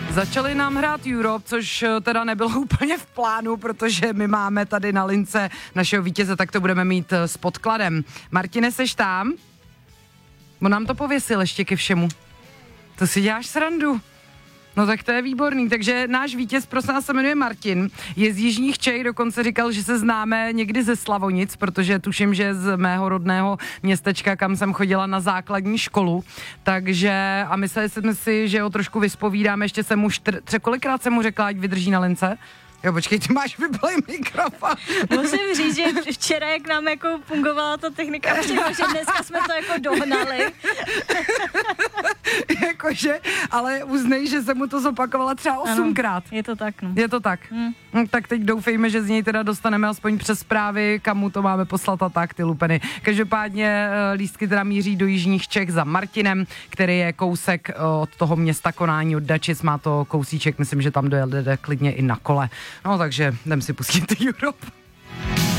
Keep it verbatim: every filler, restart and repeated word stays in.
Začali nám hrát Europe, což teda nebylo úplně v plánu, protože my máme tady na lince našeho vítěze, tak to budeme mít s podkladem. Martine, seš tam? On nám to pověsil ještě ke všemu. To si děláš srandu. No tak to je výborný, takže náš vítěz, prosím nás, se jmenuje Martin, je z Jižních Čech, dokonce říkal, že se známe někdy ze Slavonic, protože tuším, že z mého rodného městečka, kam jsem chodila na základní školu, takže a mysleli jsme si, že ho trošku vyspovídáme, ještě jsem mu štr- tře- kolikrát jsem mu řekla, ať vydrží na lince. Jo, počkej, ty máš vyplej mikrofon. Musím říct, že včera, jak nám jako fungovala ta technika, že dneska jsme to jako dohnali. Jakože, ale uznej, že jsem mu to zopakovala třeba osmkrát. Je to tak, no. Je to tak. Hmm. No, tak teď doufejme, že z něj teda dostaneme aspoň přes zprávy, kam mu to máme poslat a tak, ty lupeny. Každopádně lístky teda míří do Jižních Čech za Martinem, který je kousek od toho města Konání, od Dačic, má to kousíček, myslím, že tam dojede klidně i na kole. No takže jdem si pustit Europe.